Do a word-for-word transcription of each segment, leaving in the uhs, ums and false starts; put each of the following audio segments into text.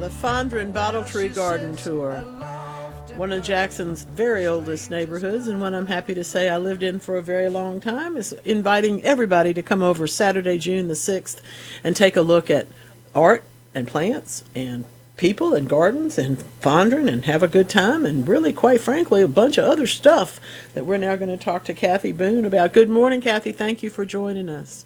The Fondren Bottle Tree Garden Tour, one of Jackson's very oldest neighborhoods, and one I'm happy to say I lived in for a very long time, is inviting everybody to come over Saturday, June the sixth, and take a look at art and plants and people and gardens and Fondren and have a good time, and really, quite frankly, a bunch of other stuff that we're now going to talk to Kathy Boone about. Good morning, Kathy. Thank you for joining us.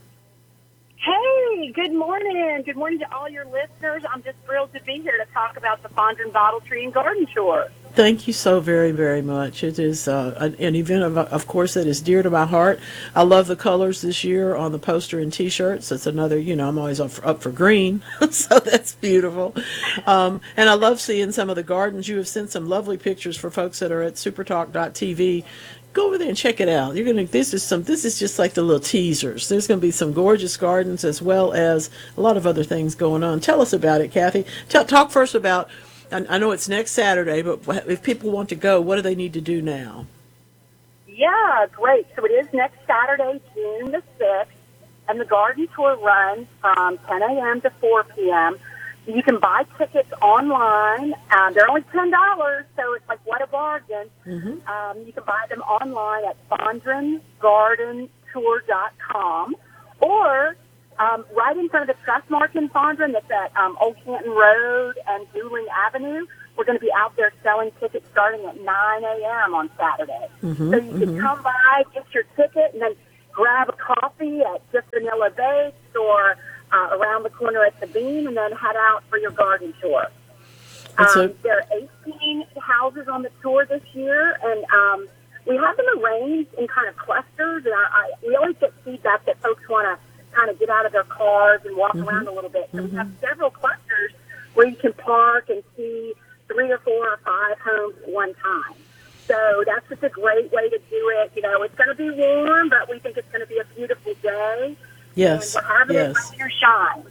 Hey, good morning. Good morning to all your listeners. I'm just thrilled to be here to talk about the Fondren Bottle Tree and Garden Tour. Thank you so very, very much. It is uh, an, an event, of, of course, that is dear to my heart. I love the colors this year on the poster and T-shirts. It's another, you know, I'm always up for, up for green, so that's beautiful. Um, and I love seeing some of the gardens. You have sent some lovely pictures for folks that are at supertalk dot t v. Go over there and check it out. You're gonna. This is some. This is just like the little teasers. There's gonna be some gorgeous gardens as well as a lot of other things going on. Tell us about it, Kathy. Tell, talk first about. I, I know it's next Saturday, but if people want to go, what do they need to do now? Yeah, great. So it is next Saturday, June the sixth, and the garden tour runs from ten a.m. to four p.m. You can buy tickets online. Um, they're only ten dollars, so it's like, what a bargain. Mm-hmm. Um, you can buy them online at fondren garden tour dot com, or um, right in front of the Trustmark in Fondren, that's at um, Old Canton Road and Dooling Avenue. We're going to be out there selling tickets starting at nine a.m. on Saturday. Mm-hmm, so you mm-hmm. can come by, get your ticket, and then grab a coffee at Just Vanilla Bakes or Uh, around the corner at the Beam, and then head out for your garden tour. Um, a- there are eighteen houses on the tour this year, and um, we have them arranged in kind of clusters. And I, I, we always get feedback that folks want to kind of get out of their cars and walk mm-hmm. around a little bit. So mm-hmm. we have several clusters where you can park and see three or four or five homes at one time. So that's just a great way to do it. You know, it's going to be warm, but we think it's going to be a beautiful day. Yes, and we're having yes. it rain or shine.